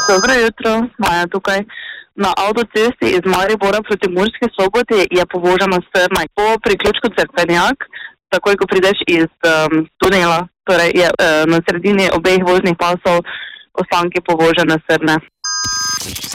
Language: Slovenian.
Dobro jutro, Maja tukaj. Na avtocesti iz Maribora proti Murski Soboti je povožena Srna. Po priključku Cerkvenjak, takoj ko prideš iz tunela, torej je na sredini obeh voznih pasov ostanki povožene Srne.